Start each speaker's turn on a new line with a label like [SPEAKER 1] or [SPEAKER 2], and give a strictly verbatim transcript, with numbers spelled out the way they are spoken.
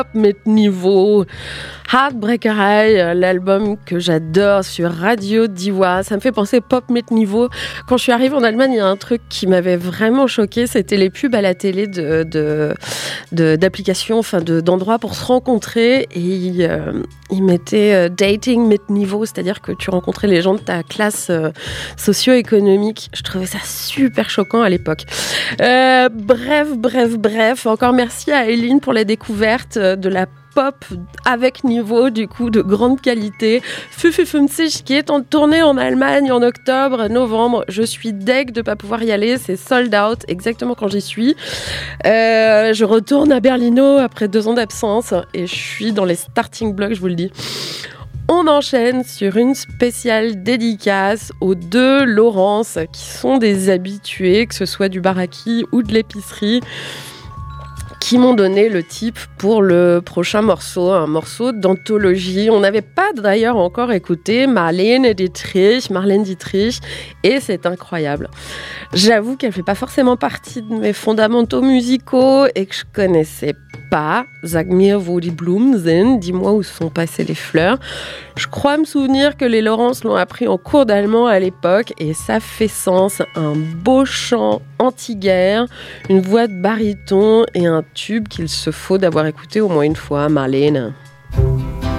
[SPEAKER 1] mit Niveau, Heartbreaker High, l'album que j'adore sur Radio Diwa. Ça me fait penser Pop mit Niveau. Quand je suis arrivée en Allemagne, il y a un truc qui m'avait vraiment choquée, c'était les pubs à la télé de, de, de, d'applications, enfin de, d'endroits pour se rencontrer. Et ils, euh, ils mettaient euh, Dating mit Niveau, c'est-à-dire que tu rencontrais les gens de ta classe euh, socio-économique. Je trouvais ça super choquant à l'époque. Euh, bref, bref, bref. Encore merci à Eileen pour la découverte de la pop avec niveau, du coup, de grande qualité. fünfundfünfzig qui est en tournée en Allemagne en octobre, novembre. Je suis deg de ne pas pouvoir y aller. C'est sold out exactement quand j'y suis. Euh, je retourne à Berlino après deux ans d'absence et je suis dans les starting blocks, je vous le dis. On enchaîne sur une spéciale dédicace aux deux Laurence qui sont des habitués, que ce soit du baraki ou de l'épicerie, qui m'ont donné le tip pour le prochain morceau, un morceau d'anthologie. On n'avait pas d'ailleurs encore écouté Marlene Dietrich, Marlene Dietrich, et c'est incroyable. J'avoue qu'elle ne fait pas forcément partie de mes fondamentaux musicaux et que je ne connaissais pas. Sag mir, wo die Blumen sind, dis-moi où sont passées les fleurs. Je crois me souvenir que les Laurence l'ont appris en cours d'allemand à l'époque et ça fait sens. Un beau chant anti-guerre, une voix de baryton et un tube qu'il se faut d'avoir écouté au moins une fois, Marlene.